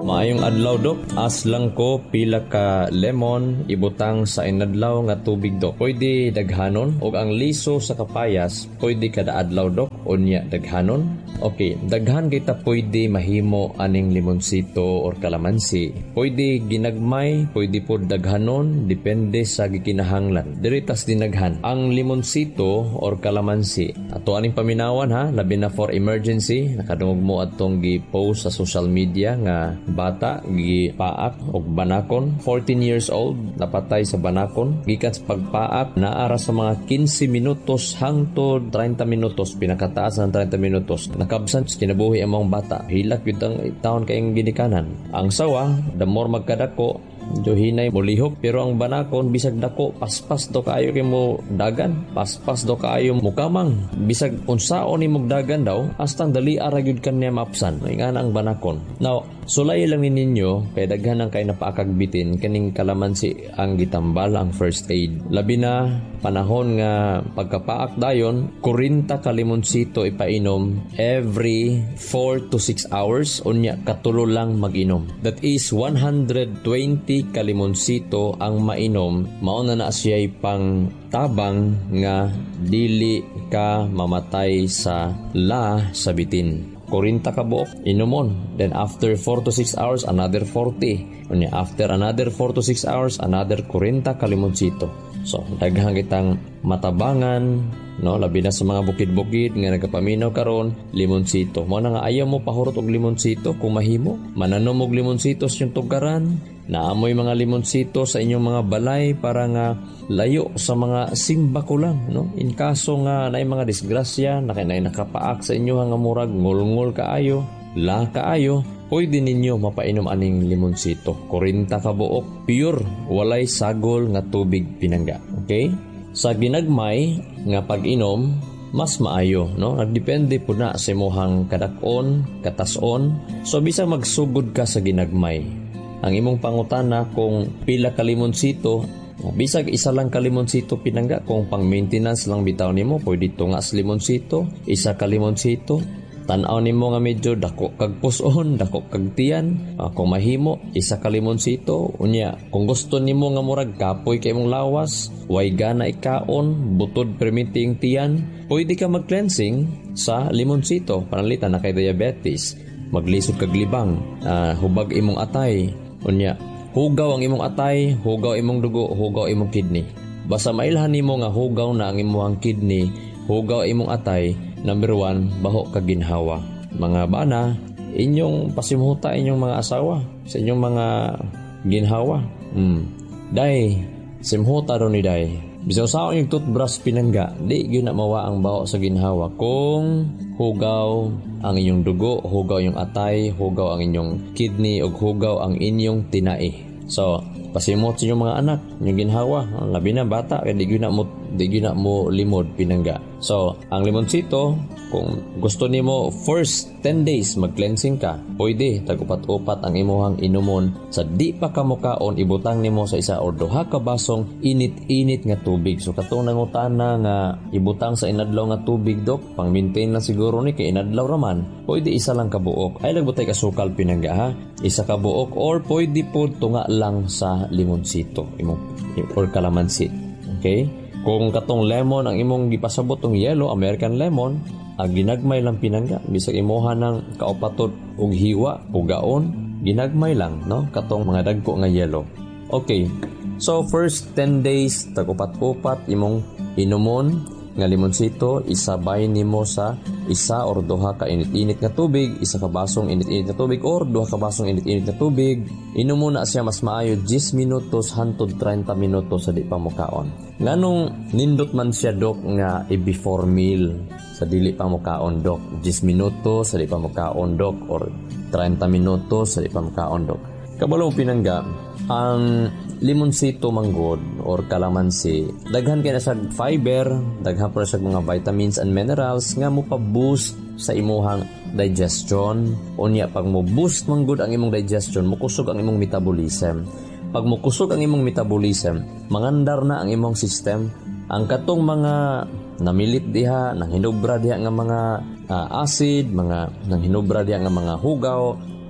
Maayong adlaw, Dok. Aslang ko pila ka lemon ibutang sa inadlaw nga tubig, Dok. Pwede daghanon og ang liso sa kapayas pwede kada adlaw, Dok. Unya daghanon. Okay, daghan kita pwede mahimo aning limonsito or kalamansi. Pwede ginagmay, pwede po daghanon, depende sa gikinahanglan. Diritas dinaghan. Ang limonsito or kalamansi, ato aning paminawan ha, labi na for emergency, nakadungog mo atong gi-post sa social media nga bata gipaak og banakon, 14 years old, napatay sa banakon. Gikan sa pagpaak, naara sa mga 15 minutos hangtod 30 minutos, pinakataas ng 30 minutos. Nakabsan kinabuhi ang mga bata. Hilak yun ang taon kayong ginikanan. Ang sawa, the more magkadako, hinay mo lihok, pero ang banakon bisag dako, paspas do kaayo kay mo dagan, paspas do kaayo mo kamang, bisag unsaon ni mo dagan daw, astang dali ara gyud kanya mapsan. Nga na ang banakon. Now, sulay lang ninyo kay daghan ang kay napaakagbitin kaning kalamansi ang gitambal ang first aid. Labi na panahon nga pagkapaak dayon, 40 ka limonsito ipainom every 4 to 6 hours, unya katulo lang mag-inom. That is 120 kalimonsito ang mainom, mauna na siya'y pang tabang nga dili ka mamatay sa sabitin. 40 ka buok, inumon. Then after 4 to 6 hours, another 40. Unya after another 4 to 6 hours, another 40 kalimonsito. So, daghang kitang matabangan, no, labi na sa mga bukid-bukid nga nagapaminaw karon, limonsito. Mo na nga ayaw mo pahurot og limonsito kung mahimo, mananom og limonsito sa inyong tugaran, naamoy mga limonsito sa inyong mga balay para nga layo sa mga simba ko lang, no? In kaso nga naay mga disgrasya, nakapaak sa inyo nga murag ngul-ngul kaayo, kaayo, pwede ninyo mapainom aning limonsito. 40 ka buok, pure, walay sagol nga tubig pinangga. Okay? Sa ginagmay nga pag-inom, mas maayo, no? Nagdepende po na sa imuhang kadakon, katason. So, bisang magsugod ka sa ginagmay. Ang imong pangutana kung pila ka limonsito, bisag isa lang ka limonsito pinangga, kung pang maintenance lang bitaw nimo, pwede tungas limonsito, isa ka limonsito. Tanaw nimo nga medyo dako kag puson, dako kag tiyan, kung mahimo isa ka limonsito. Unya kung gusto nimo nga murag kapoy kay mong lawas, way gana ikaon, butod permitting tiyan, pwede ka mag-cleansing sa limonsito panalitan na kay diabetes. Maglisod kag libang, hubag imong atay. Unya hugaw ang imong atay, hugaw imong dugo, hugaw imong kidney. Basta mailhan nimo nga hugaw na ang imong kidney, hugaw imong atay. Number 1, baho ka ginhawa. Mga bana, inyong pasimuta inyong mga asawa sa inyong mga ginhawa. Day, simhuta ron ni day. Bisaw sa yung toothbrush pinangga, di yun na mawa ang baho sa ginhawa. Kung hugaw ang inyong dugo, hugaw yung atay, hugaw ang inyong kidney, o hugaw ang inyong tinai. So, pasimot sa inyong mga anak, yung ginhawa. Labi na bata, kaya di yun na mo limod pinangga. So, ang limonsito, kung gusto nimo first 10 days mag-cleansing ka, pwede tag-upat-upat ang imuhang inumon. Sa di pa ka mukaon, ibutang nimo sa isa or duha ka basong init-init nga tubig. So katong nangutana nga ibutang sa inadlaw nga tubig, Dok, pang maintain lang siguro ni kay inadlaw raman, pwede isa lang ka buok. Ay nagbutay ka sukal pinangga ha, isa ka buok, or pwede po tunga lang sa limonsito or kalamansi. Okay? Kung katong lemon ang imong gipasabot tong yellow, American lemon, ginagmay lang pinangga. Bisag imuha ng kaupatot og hiwa, ugaon, ginagmay lang, no? Katong mga dagko nga yellow. Okay. So first 10 days tag-upat-upat imong inumon nga limonsito, isabay nimo sa isa or duha ka init-init nga tubig, isa ka basong init-init nga tubig or duha ka basong init-init nga tubig. Inom muna siya mas maayo 10 minutos hangtod 30 minutos sa di pa mukaon. Nganong nindot man siya, Dok, nga before meal sa dili pa mukaon, Dok? 10 minutos sa di pa mukaon, Dok, or 30 minutos sa di pa mukaon, Dok. Kabalo pinangga, ang limonsito manggod or kalamansi, daghan kay na sa fiber, daghan pa sa mga vitamins and minerals nga mo pa-boost sa imuhang digestion. Unya pag mo boost manggod ang imong digestion, mukusog ang imong metabolism. Pag mukusog ang imong metabolism, mangandar na ang imong system. Ang katong mga namilit diha, nang hinubra diha nga mga acid, mga nang hinubra diha nga mga hugaw,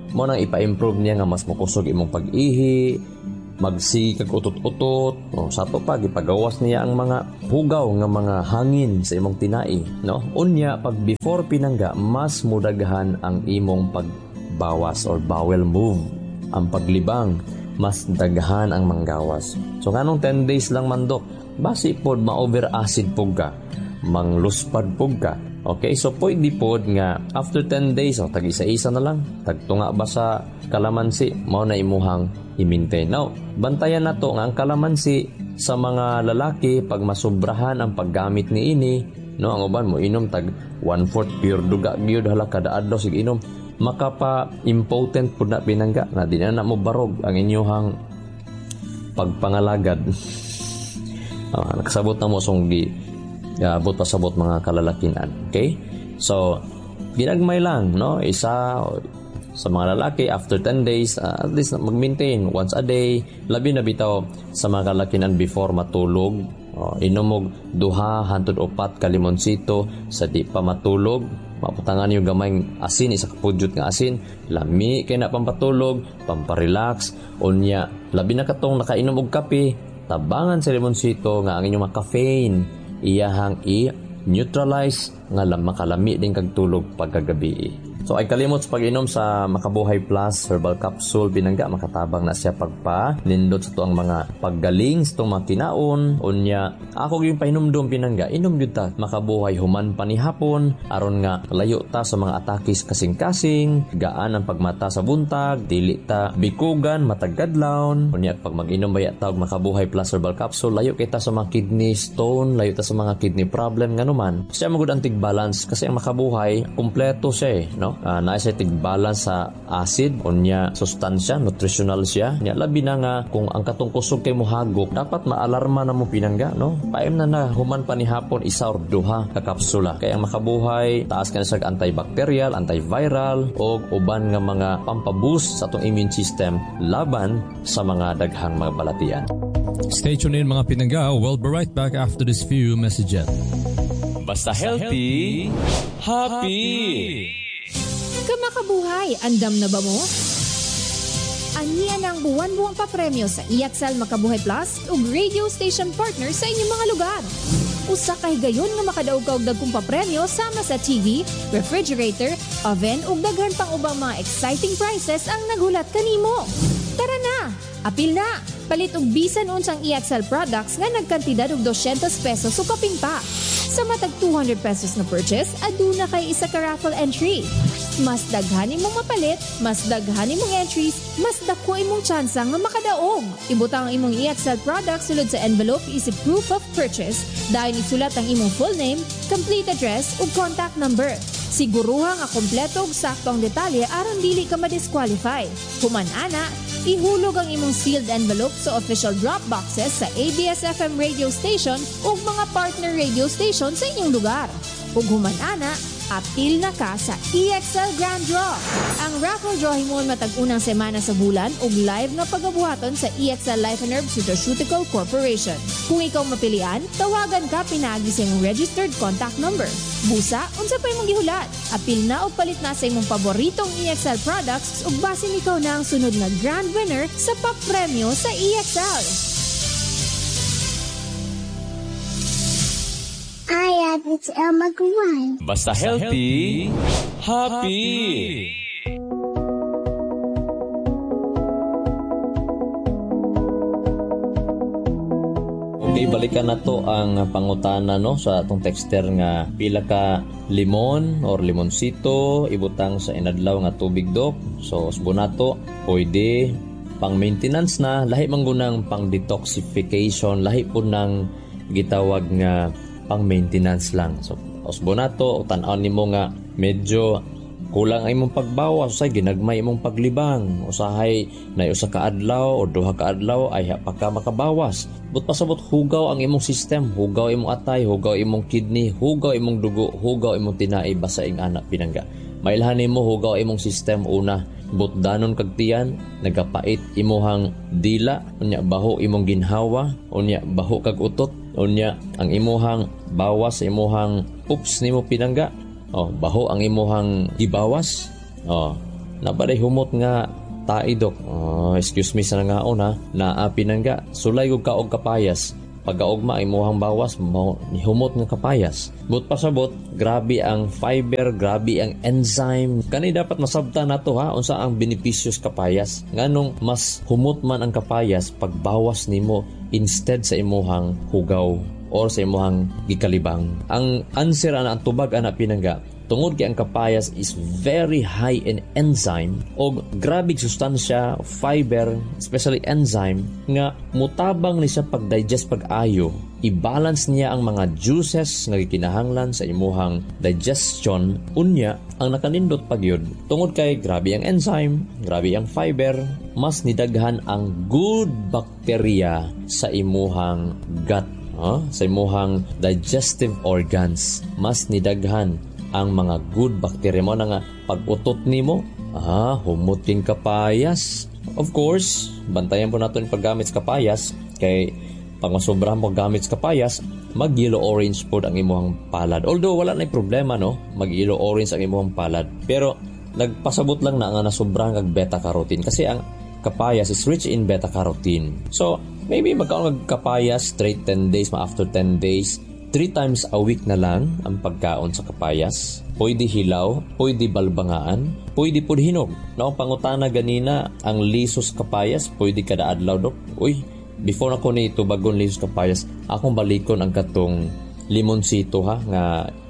mo nang ipa-improve niya nga mas makusog imong pag-ihi, magsigag utot-utot, sato pa gipagawas niya ang mga hugaw nga mga hangin sa imong tinai, no? Unya pag before pinangga, mas mudaghan ang imong pagbawas or bowel move. Ang paglibang, mas daghan ang manggawas. So nganong 10 days lang man dok, basi pod ma-over acid pug ka, mangluspad pug ka. Okay, so pwede pod nga after 10 days, tag-isa-isa na lang, tagtunga ba sa kalamansi, mao na imuhang i-maintain. Now, bantayan na to nga ang kalamansi sa mga lalaki, pag masubrahan ang paggamit ni ini, no, ang uban mo inom tag 1/4 pure duga gyud hala kada adlaw sig inom, makapa-impotent pod na pinangga na di na mo barog ang inyong pagpangalagad. Nakasabot na mo song abot pasabot mga kalalakinan. Okay? So, ginagmay lang, no? Isa sa mga lalaki, after 10 days, at least mag-maintain once a day. Labi na bitaw sa mga kalalakinan before matulog. Inom mo 2-4 ka limonsito sa di pa matulog. Maputangan yung gamay asin, isa kapudyot nga asin. Lami kay na pampatulog, pamparelax. Unya, labi na katong nakainom og kape, tabangan sa limonsito nga ang inyong mga caffeine iyahang i-neutralize nga makalami din kag tulog pagkagabi. So ay kalimot sa pag-inom sa Makabuhay Plus Herbal Capsule pinangga, makatabang na siya nindot sa tuang mga paggaling sa itong mga kinaon. Unya, ako yung pahinumdum pinangga, inom yun ta Makabuhay human panihapon, aron nga layo ta sa mga atakis kasing-kasing, gaan ang pagmata sa buntag, dili ta bikugan, mataggadlawn. Unya, pag mag-inom ba tawag Makabuhay Plus Herbal Capsule, layo kita sa mga kidney stone, layo ta sa mga kidney problem nga naman. Siya magud ang tig-balance kasi ang Makabuhay, kumpleto siya no? Naisa tig-balance sa acid, unya sustansya, nutritional siya. Nya labi na nga kung ang katong kusog kay mohagok, dapat maalarma na mo pinangga, no? Paim na human panihapon isa or duha ka kapsula. Kaya ang Makabuhay taas ka na sa antibacterial, antiviral o uban nga mga pampaboost sa atong immune system laban sa mga daghang mga balatian. Stay tuned in mga pinangga. We'll be right back after this few messages. Basta healthy, happy! Kamakabuhay, andam na ba mo? Aniya ng buwan-buwang papremyo sa EXL Makabuhay Plus ug radio station partner sa inyong mga lugar. Usa kay gayon nga makadaog ka og dagkong papremyo sama sa TV, refrigerator, oven ug daghan pang ubang mga exciting prizes ang naghulat kanimo. Tara na! Apil na! Palit og bisan unsang EXL products nga nagkantidad og 200 pesos o kaping pa. Sa matag 200 pesos na purchase, aduna kay isa ka raffle entry. Mas daghan imong mapalit, mas daghan imong entries, mas dako imong tsansa nga makadaog. Ibutang ang imong EXL products sulod sa envelope isip proof of purchase. Dahil isulat ang imong full name, complete address ug contact number. Siguruha nga kompleto ug sakto ang detalye aron dili ka ma-disqualify. Human ana, ihulog ang imong sealed envelope sa official drop boxes sa ABS-FM radio station ug mga partner radio station sa inyong lugar. Ug human ana, apil na ka sa EXL Grand Draw. Ang raffle draw himon matag unang semana sa bulan ug live nga pagabuhaton sa EXL Life and Herbs Nutraceutical Corporation. Kung ikaw mapilian, tawagan ka pinaagi sa imong registered contact number. Busa, unsa pa imong gihulat? Apil na o palit na sa imong paboritong EXL products ug basin ikaw na ang sunod na grand winner sa papremyo sa EXL. Hi, it's Elma Guan. Basta healthy, happy! Okay, balikan na to ang pangutana no sa atong texter nga pila ka limon or limonsito ibutang sa inadlaw nga tubig dok. So usbo nato pwede pang maintenance na, lahi man gunang pang detoxification, lahi po nang gitawag nga pang maintenance lang. So usbo nato tan-aw nimo nga medyo kulang ay imong pagbawas, usay ginagmay imong paglibang, usahay na usa ka adlaw o duha ka adlaw ay pa ka makabawas. But pasabot hugaw ang imong system, hugaw imong atay, hugaw imong kidney, hugaw imong dugo, hugaw imong tinai basaing anak pinangga. Mailhan nimo hugaw imong system una, but danon kag tiyan, nagapait imuhang dila, unya baho imong ginhawa, unya baho kag utot, unya ang imuhang bawas imuhang poops nimo pinangga. Baho ang imuhang gibawas. nabaday humot nga tae dok. Excuse me sa nga ona, naa pinangga sulay og kaog kapayas. Pagkaugma ay muhang bawas humot nga kapayas. But pasabot, grabe ang fiber, grabe ang enzyme. Kani dapat masabta nato ha unsa ang benepisyos kapayas. Nganong mas humot man ang kapayas pagbawas nimo instead sa imuhang hugaw or sa imuhang gikalibang. Ang answer ana ang tubag ana pinangga. Tungod kay ang kapayas is very high in enzyme o grabig sustansya, fiber, especially enzyme, nga mutabang ni siya pag-digest pag-ayo. I-balance niya ang mga juices nga gikinahanglan sa imuhang digestion. Unya, ang nakanindot pagyud. Tungod kay grabe ang enzyme, grabe ang fiber, mas nidaghan ang good bacteria sa imuhang gut, sa imuhang digestive organs. Mas nidaghan ang mga good bacteria mo na nga pag-utot nimo, humuting kapayas. Of course, bantayan po natin paggamit sa kapayas kay pag masobrahan mo gamit sa kapayas, mag-yellow orange po ang imuhang palad. Although wala na problema no, mag-yellow orange ang imuhang palad. Pero nagpasabot lang na nga nasobrahan kag beta-carotene kasi ang kapayas is rich in beta-carotene. So, maybe magkaon kapayas straight 10 days, after 10 days, 3 times a week na lang ang pagkaon sa kapayas. Pwede hilaw, pwede balbangaan, pwede po hinog. No, pangutana ganina, ang lisos kapayas, pwede kada adlaw dok. Uy, before ako nito bagon lisos kapayas, akong balikon ang katong limonsito ha, nga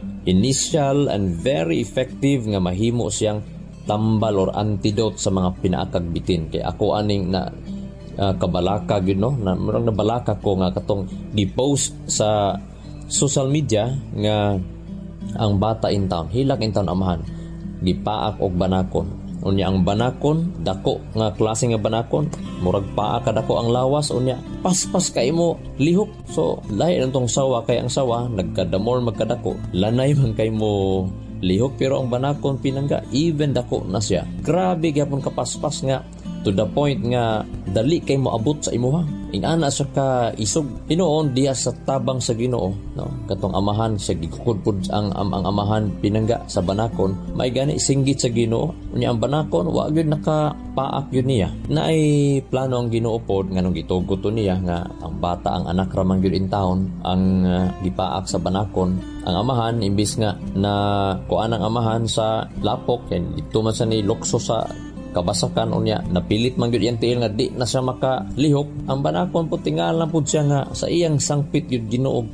initial and very effective nga mahimo siyang tambal or antidote sa mga pinaakagbitin. Kaya ako aning na kabalaka yun no, na balaka ko nga katong di-post sa social media nga ang bata in town, hilak in town amahan, gipaak og banakon. Unya ang banakon, dako nga klase nga banakon, murag paak kadako ang lawas, unya paspas kay mo lihok. So lahi nitong sawa kay ang sawa nagkadamor magkadako, lanay man kay mo lihok, pero ang banakon pinangga even dako na siya. Grabe gyapon kapaspas nga to the point nga dali kay moabot sa imuha. Inana siya ka isog. Hinoon diha sa tabang sa Ginoo, no? Katong amahan siya gikukudpud ang amahan pinangga sa banakon, may gani singgit sa Ginoo. Unya ang banakon wa gyud nakapaak yun niya. Naay plano ang Ginoo pod nganong gitugot niya nga ang bata ang anak ra man gyud in town ang gipaak sa banakon. Ang amahan imbis nga na kuan ang amahan sa lapok kay dito man sa ni lokso sa kabasakan, unya napilit man gyud iyang tiil nga di na siya makalihok. Ang banakon po tingalan po siya nga sa iyang sangpit yun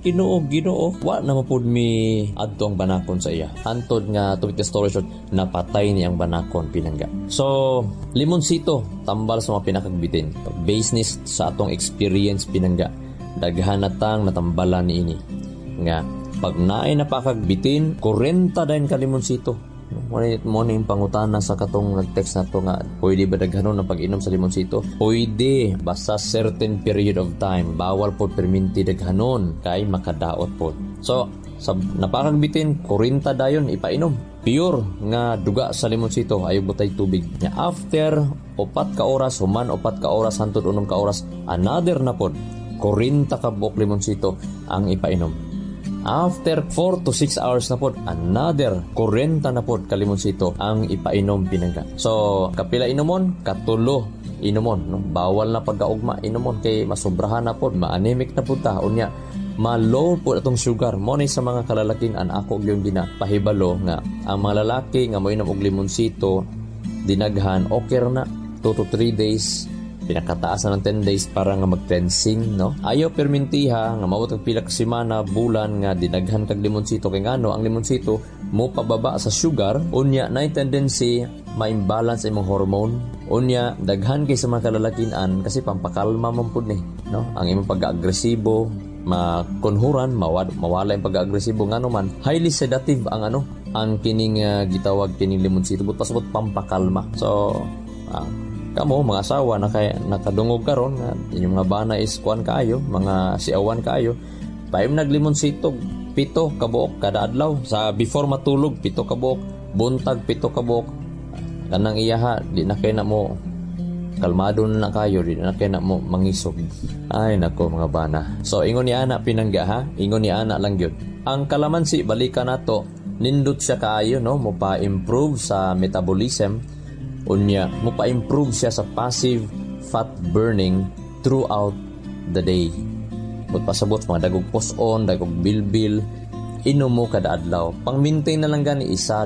Ginoo wa na mapud mi adto ang banakon sa iya, hantod nga to the story short napatay ni ang banakon pinangga. So limonsito tambal sa mga pinakagbitin business sa atong experience pinangga, daghan natang natambalan niini nga pag naay napakagbitin 40 dayon ka limonsito. Mo yung pangutana sa katong nag-text na to nga pwede ba daghanon ang pag-inom sa limonsito? Pwede, basta certain period of time. Bawal po perminti daghanon kay makadaot po. So sa napakagbitin 40 dayon ipainom pure nga duga sa limonsito, ayaw butay tubig nya. After 4 ka oras human 4 ka oras hantod 6 ka oras another na pod 40 ka buok limonsito ang ipainom. After 4 to 6 hours na pod, another 40 na pod kalimonsito ang ipainom pinangga. So, kapila inomon, katulo inomon. No? Bawal na pagkaugma inomon kay masobrahan na pod, ma-anemic na pod ta. Unya, ma-low po atong sugar. Mo ni sa mga kalalaking an ako yung ginapahibalo nga ang mga lalaki nga moinom og limonsito dinaghan okay na 2 to 3 days. Pinakataas na ng 10 days para nga mag-cleansing, no? Ayaw permintiha nga mawat og pila ka semana, bulan nga dinaghan kag limonsito kay ngano ang limonsito mo pababa sa sugar, unya na tendency ma-imbalance imong hormone, unya daghan kay sa mga kalalakian kasi pampakalma man pud ni, no? Ang imong pag-agresibo makonhuran, mawala yung pag-agresibo ngano man highly sedative ang kining gitawag kining limonsito but pasabot pampakalma. So kamo mga asawa na nakadungog karon nga inyong mga bana is kuan kaayo, mga siawan kaayo, paim naglimonsito 7 ka buok kada adlaw. Sa before matulog 7 ka buok, buntag 7 ka buok. Kanang iyaha di na kay na mo kalmado na kayo, di na kay na mo mangisog. Ay nako mga bana. So ingon ni ana pinangga ha, ingon ni ana lang gyud. Ang kalamansi balikan nato, nindot siya kaayo no, mo pa improve sa metabolism. Unya, mupa-improve siya sa passive fat burning throughout the day. Pasabot mga dagog puson, dagog bilbil, inom mo kada adlaw. Pang-maintain na lang gani isa